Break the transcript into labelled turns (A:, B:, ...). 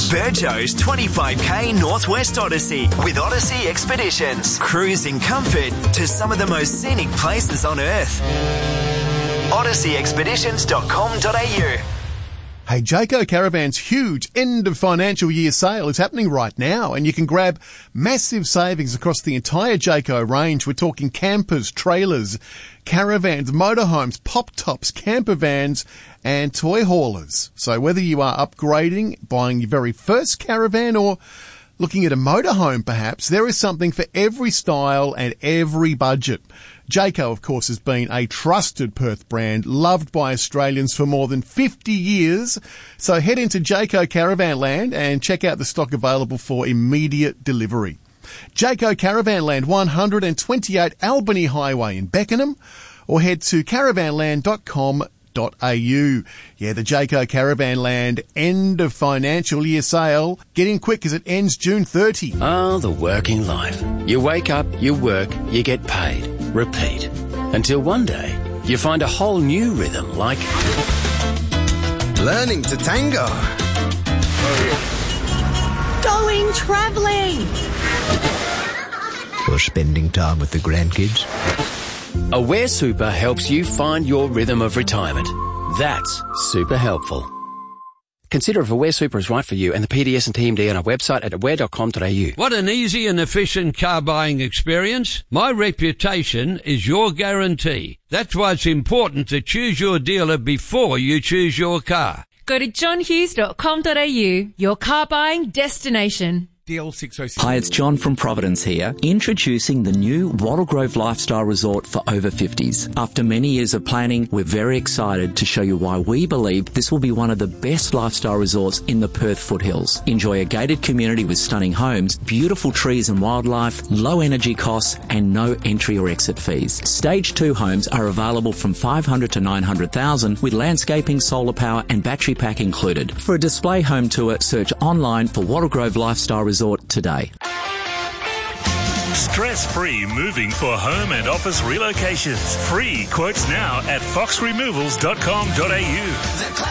A: Virgo's 25k Northwest Odyssey with Odyssey Expeditions. Cruise in comfort to some of the most scenic places on Earth. OdysseyExpeditions.com.au.
B: Hey, Jayco Caravan's huge end of financial year sale is happening right now, and you can grab massive savings across the entire Jayco range. We're talking campers, trailers, caravans, motorhomes, pop-tops, camper vans, and toy haulers. So whether you are upgrading, buying your very first caravan, or looking at a motorhome perhaps, there is something for every style and every budget. Jayco, of course, has been a trusted Perth brand, loved by Australians for more than 50 years. So head into Jayco Caravanland and check out the stock available for immediate delivery. Jayco Caravanland, 128 Albany Highway in Beckenham, or head to caravanland.com.au. Yeah, the Jayco Caravanland end of financial year sale. Get in quick as it ends June 30.
C: Oh, the working life. You wake up, you work, you get paid. Repeat. Until one day, you find a whole new rhythm like
D: learning to tango.
E: Going travelling.
D: Or spending time with the grandkids.
C: Aware Super helps you find your rhythm of retirement. That's super helpful. Consider if Aware Super is right for you and the PDS and TMD on our website at aware.com.au.
F: What an easy and efficient car buying experience. My reputation is your guarantee. That's why it's important to choose your dealer before you choose your car.
G: Go to johnhughes.com.au, your car buying destination.
H: DL606. Hi, it's John from Providence here, introducing the new Wattle Grove Lifestyle Resort for over 50s. After many years of planning, we're very excited to show you why we believe this will be one of the best lifestyle resorts in the Perth foothills. Enjoy a gated community with stunning homes, beautiful trees and wildlife, low energy costs, and no entry or exit fees. Stage 2 homes are available from $500 to $900,000 with landscaping, solar power, and battery pack included. For a display home tour, search online for Wattle Grove Lifestyle Resort today.
I: Stress-free moving for home and office relocations. Free quotes now at foxremovals.com.au.